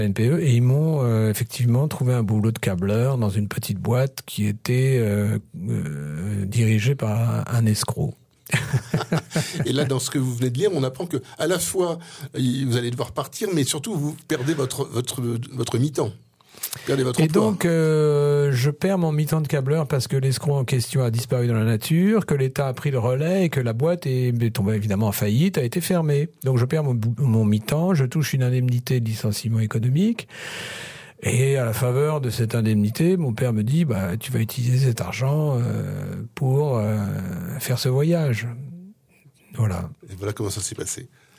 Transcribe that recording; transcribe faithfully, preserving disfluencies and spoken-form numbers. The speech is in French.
N P E et ils m'ont euh, effectivement trouvé un boulot de câbleur dans une petite boîte qui était euh, euh, dirigée par un, un escroc. Et là, dans ce que vous venez de lire, on apprend que à la fois vous allez devoir partir, mais surtout vous perdez votre votre votre mi-temps. Perdez votre et emploi. donc, euh, je perds mon mi-temps de câbleur parce que l'escroc en question a disparu dans la nature, que l'État a pris le relais et que la boîte est tombée évidemment en faillite, a été fermée. Donc, je perds mon, mon mi-temps, je touche une indemnité de licenciement économique. Et à la faveur de cette indemnité, mon père me dit, bah, tu vas utiliser cet argent euh, pour euh, faire ce voyage. Voilà. Et voilà comment ça s'est passé.